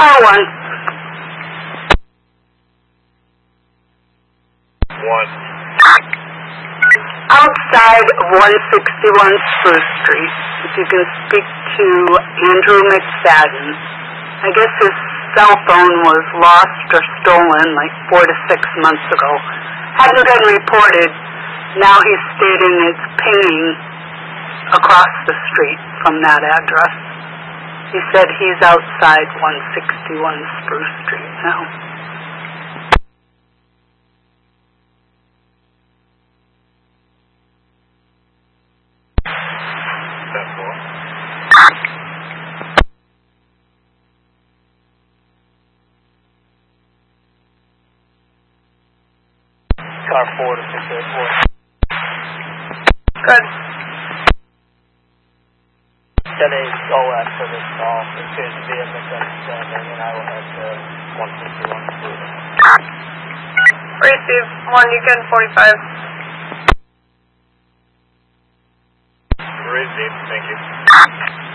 1. 1. Outside of 161 Spruce Street, if you can speak to Andrew McFadden. I guess his cell phone was lost or stolen like 4 to 6 months ago. Hadn't been reported. Now he's stating it's pinging across the street from that address. He said he's outside 161 Spruce Street now. Car 4 to 684. Good. 10-8 OS for this call. There appears to be a misunderstanding, and I will head to 161 Spruce. Receive 1 Yukon 45. Receive, thank you.